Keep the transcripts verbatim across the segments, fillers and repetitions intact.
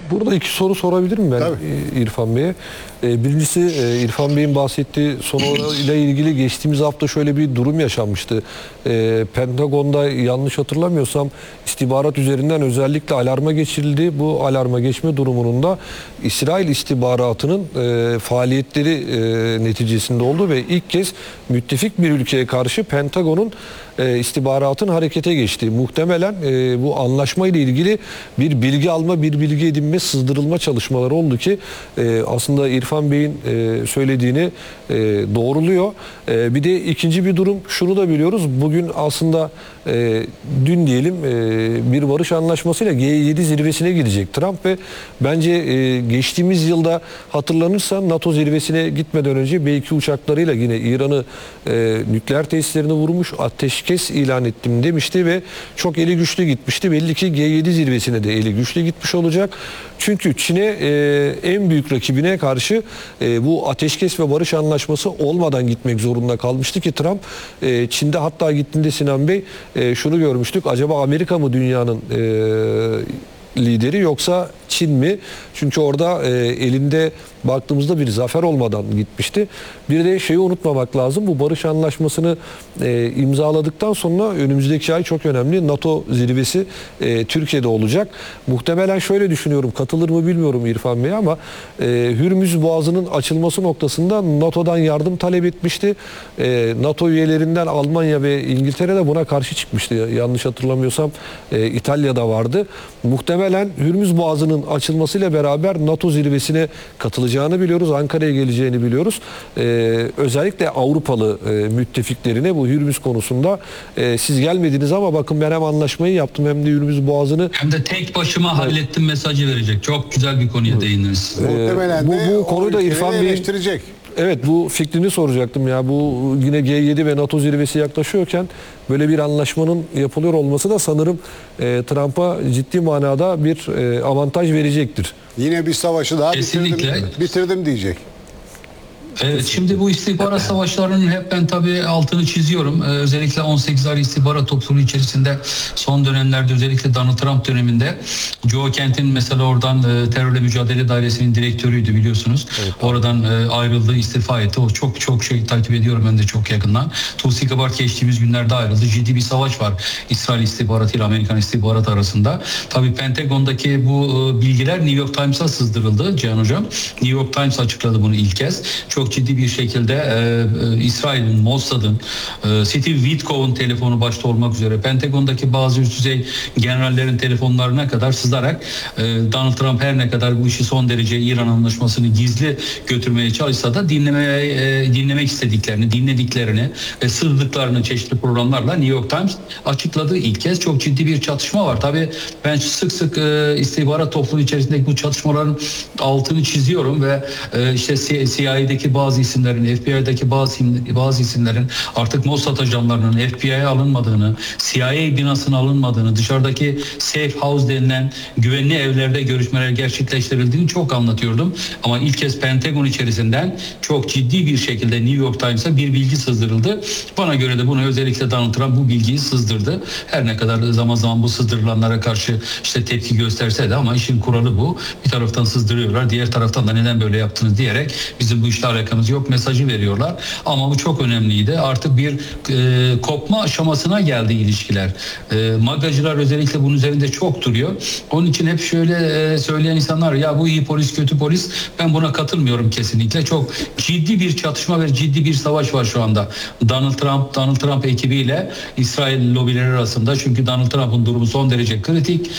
Burada iki soru sorabilirim ben Tabii. İrfan Bey'e. Birincisi İrfan Bey'in bahsettiği son ile ilgili geçtiğimiz hafta şöyle bir durum yaşanmıştı. Pentagon'da yanlış hatırlamıyorsam istihbarat üzerinden özellikle alarma geçirildi. Bu alarma geçme durumunun da İsrail istihbaratının faaliyetleri neticesinde oldu ve ilk kez müttefik bir ülkeye karşı Pentagon'un istihbaratın harekete geçti. Muhtemelen bu anlaşma ile ilgili bir bilgi alma, bir bilgi edinme, sızdırılma çalışmaları oldu ki aslında İrfan Bey'in söylediğini doğruluyor. Bir de ikinci bir durum, şunu da biliyoruz. Bugün aslında dün diyelim bir barış anlaşmasıyla G yedi zirvesine gidecek Trump ve bence geçtiğimiz yılda hatırlanırsa NATO zirvesine gitmeden önce B iki uçaklarıyla yine İran'ı nükleer tesislerini vurmuş, ateşkes ilan ettim demişti ve çok eli güçlü gitmişti. Belli ki G yedi zirvesine de eli güçlü gitmiş olacak. Çünkü Çin'e en büyük rakibine karşı bu ateşkes ve barış anlaşması olmadan gitmek zorunda kalmıştı ki Trump Çin'de hatta gittiğinde Sinan Bey şunu görmüştük. Acaba Amerika mı dünyanın lideri yoksa Çin mi? Çünkü orada e, elinde baktığımızda bir zafer olmadan gitmişti. Bir de şeyi unutmamak lazım. Bu barış anlaşmasını e, imzaladıktan sonra önümüzdeki ay çok önemli NATO zirvesi e, Türkiye'de olacak. Muhtemelen şöyle düşünüyorum. Katılır mı bilmiyorum İrfan Bey ama e, Hürmüz Boğazı'nın açılması noktasında NATO'dan yardım talep etmişti. E, NATO üyelerinden Almanya ve İngiltere de buna karşı çıkmıştı. Yanlış hatırlamıyorsam e, İtalya'da vardı. Muhtemelen Hürmüz Boğazı'nın açılmasıyla beraber NATO zirvesine katılacağını biliyoruz. Ankara'ya geleceğini biliyoruz. Ee, özellikle Avrupalı e, müttefiklerine bu Hürmüz konusunda e, siz gelmediniz ama bakın ben hem anlaşmayı yaptım hem de Hürmüz Boğazı'nı hem de tek başıma evet. hallettim mesajı verecek. Çok güzel bir konuya değindiniz. Ee, Muhtemelen bu, de bu konuyu da İrfan Bey eleştirecek. Evet, bu fikrini soracaktım ya. Bu yine G yedi ve NATO zirvesi yaklaşıyorken böyle bir anlaşmanın yapılıyor olması da sanırım e, Trump'a ciddi manada bir e, avantaj verecektir. Yine bir savaşı daha Kesinlikle. bitirdim, bitirdim diyecek. Evet, şimdi bu istihbarat savaşlarının hep ben tabii altını çiziyorum. Ee, özellikle on sekiz ay istihbarat topluluğu içerisinde son dönemlerde özellikle Donald Trump döneminde Joe Kent'in mesela oradan e, terörle mücadele dairesinin direktörüydü biliyorsunuz. Evet, oradan e, ayrıldı, istifa etti. O çok çok şey takip ediyorum ben de çok yakından. Tulsi Gabbard geçtiğimiz günlerde ayrıldı. Ciddi bir savaş var İsrail istihbaratı ile Amerikan istihbaratı arasında. Tabii Pentagon'daki bu e, bilgiler New York Times'a sızdırıldı Cihan Hocam. New York Times açıkladı bunu ilk kez. Çok ciddi bir şekilde e, e, İsrail'in, Mossad'ın, e, Steve Witkoff'un telefonu başta olmak üzere Pentagon'daki bazı üst düzey generallerin telefonlarına kadar sızlarak e, Donald Trump her ne kadar bu işi son derece İran anlaşmasını gizli götürmeye çalışsa da dinlemeye e, dinlemek istediklerini, dinlediklerini ve sızdıklarını çeşitli programlarla New York Times açıkladı ilk kez. Çok ciddi bir çatışma var. Tabii ben sık sık e, istihbarat topluluğu içerisindeki bu çatışmaların altını çiziyorum ve e, işte C I A'deki bazı isimlerin, F B I'deki bazı bazı isimlerin artık Mossad ajanlarının F B I'ye alınmadığını, C I A binasına alınmadığını, dışarıdaki safe house denilen güvenli evlerde görüşmeler gerçekleştirildiğini çok anlatıyordum. Ama ilk kez Pentagon içerisinden çok ciddi bir şekilde New York Times'a bir bilgi sızdırıldı. Bana göre de bunu özellikle Donald Trump bu bilgiyi sızdırdı. Her ne kadar zaman zaman bu sızdırılanlara karşı işte tepki gösterse de ama işin kuralı bu. Bir taraftan sızdırıyorlar, diğer taraftan da neden böyle yaptınız diyerek bizim bu işle alakamız yok mesajı veriyorlar. Ama bu çok önemliydi. Artık bir e, kopma aşamasına geldi ilişkiler. E, magacılar özellikle bunun üzerinde çok duruyor. Onun için hep şöyle e, söyleyen insanlar ya bu iyi polis kötü polis, ben buna katılmıyorum kesinlikle. Çok ciddi bir çatışma ve ciddi bir savaş var şu anda. Donald Trump, Donald Trump ekibiyle İsrail lobileri arasında. Çünkü Donald Trump'ın durumu son derece kritik.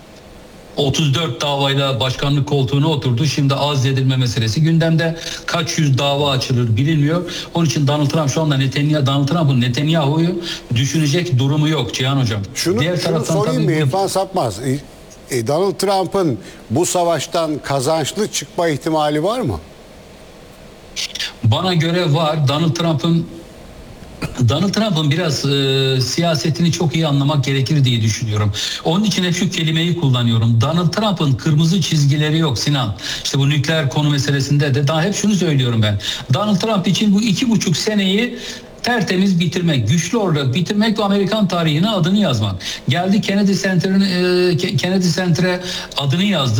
otuz dört davayla başkanlık koltuğuna oturdu. Şimdi azledilme meselesi gündemde. Kaç yüz dava açılır bilinmiyor. Onun için Donald Trump şu anda Netanyahu, Donald Trump'ın Netanyahu'yu düşünecek durumu yok Cihan Hocam. Şunu, Diğer şunu sorayım mı İrfan Sapmaz? E, Donald Trump'ın bu savaştan kazançlı çıkma ihtimali var mı? Bana göre var. Donald Trump'ın Donald Trump'ın biraz e, siyasetini çok iyi anlamak gerekir diye düşünüyorum. Onun için hep şu kelimeyi kullanıyorum. Donald Trump'ın kırmızı çizgileri yok Sinan. İşte bu nükleer konu meselesinde de daha hep şunu söylüyorum ben. Donald Trump için bu iki buçuk seneyi tertemiz bitirmek, güçlü olarak bitirmek ve Amerikan tarihine adını yazmak. Geldi Kennedy Center'ın e, Kennedy Center'e adını yazdı.